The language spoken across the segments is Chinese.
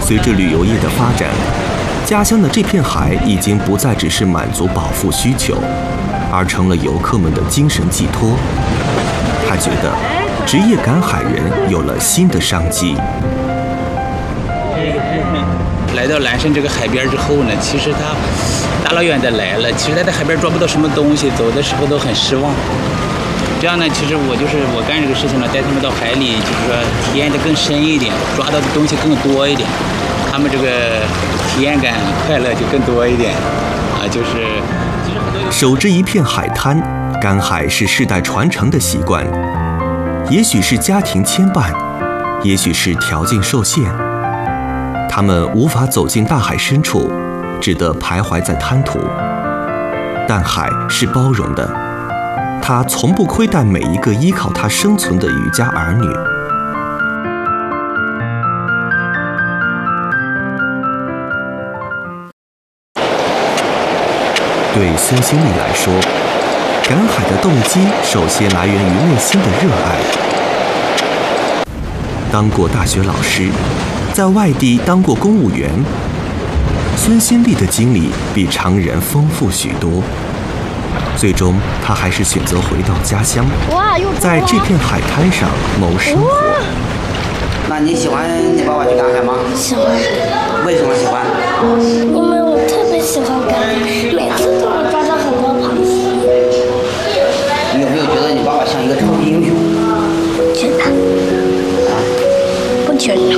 随着旅游业的发展，家乡的这片海已经不再只是满足饱腹需求，而成了游客们的精神寄托。他觉得职业赶海人有了新的商机。 来到蓝山这个海边之后呢，其实他大老远的来了，其实他在海边抓不到什么东西，走的时候都很失望。这样呢，其实我干这个事情呢，带他们到海里，就是说体验的更深一点，抓到的东西更多一点，他们这个体验感、快乐就更多一点啊，就是。 守着一片海滩，赶海是世代传承的习惯，也许是家庭牵绊，也许是条件受限，他们无法走进大海深处，只得徘徊在滩涂。但海是包容的，它从不亏待每一个依靠它生存的渔家儿女。对孙兴利来说，赶海的动机首先来源于内心的热爱。当过大学老师，在外地当过公务员，孙兴利的经历比常人丰富许多。最终，他还是选择回到家乡，在这片海滩上谋生活。 那你喜欢你爸爸去赶海吗？ 喜欢。 为什么喜欢？ 因为我特别喜欢赶海，每次都能抓到很多螃蟹。 你有没有觉得你爸爸像一个超级英雄？ 觉得。啊？不觉得。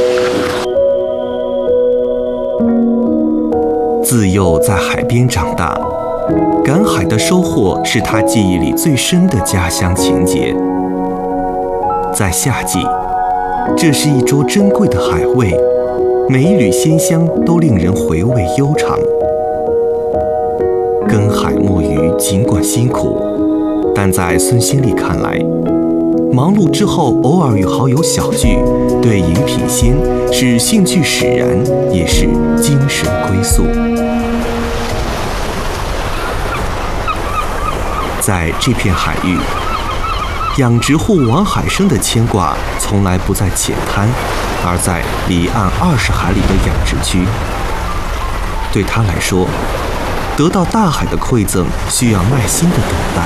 自幼在海边长大，赶海的收获是他记忆里最深的家乡情节。在夏季，这是一桌珍贵的海味，每一缕鲜香都令人回味悠长。耕海摸鱼尽管辛苦，但在孙兴利看来，忙碌之后偶尔与好友小聚，对饮品鲜是兴趣使然，也是精神归宿。在这片海域，养殖户王海生的牵挂从来不在浅滩，而在离岸20海里的养殖区。对他来说，得到大海的馈赠需要耐心的等待。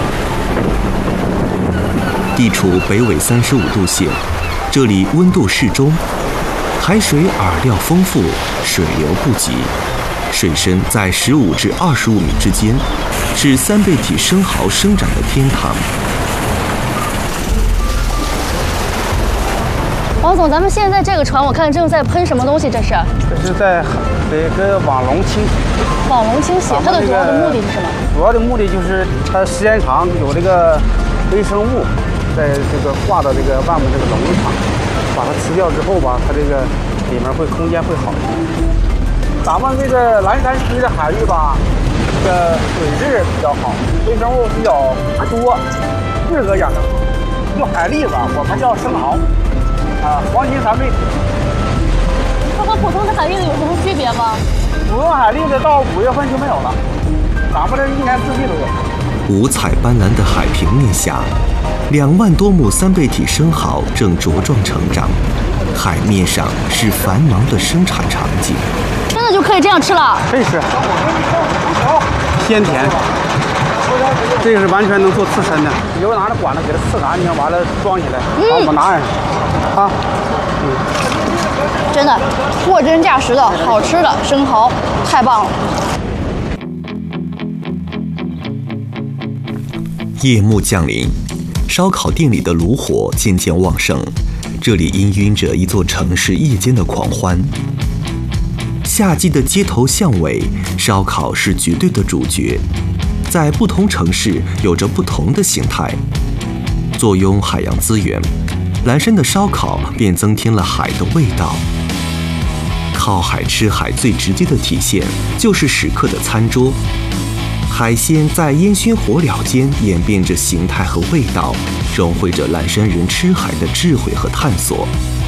地处北纬35度线，这里温度适中，海水饵料丰富，水流不急，水深在15至25米之间，是三倍体生蚝生长的天堂。 王总，咱们现在这个船，我看正在喷什么东西？这是？ 这是在这个网笼清洗。 网笼清洗，它的主要的目的是什么？ 主要的目的就是它时间长有这个微生物在这个挂到这个外面这个笼子上，把它吃掉之后吧，它这个里面空间会好一点。咱们这个蓝山区的海域吧，这个水质比较好，微生物比较多，适合养殖。用海蛎子，我们叫生蚝。黄金3倍体， 它和普通的海蛎子有什么区别吗？ 普通海蛎子到5月份就没有了，咱们这一年四季都有。 五彩斑斓的海平面下，2万多亩三倍体生蚝正茁壮成长，海面上是繁忙的生产场景。 真的就可以这样吃了？ 可以吃，鲜甜。这个是完全能做刺身的，你就拿着管子给它刺干净，完了装起来，把我们拿上啊。 真的货真价实的好吃的生蚝，太棒了。 夜幕降临，烧烤店里的炉火渐渐旺盛，这里氤氲着一座城市夜间的狂欢。夏季的街头巷尾，烧烤是绝对的主角，在不同城市有着不同的形态。坐拥海洋资源，蓝山的烧烤便增添了海的味道。靠海吃海最直接的体现就是食客的餐桌，海鲜在烟熏火燎间演变着形态和味道，融汇着蓝山人吃海的智慧和探索。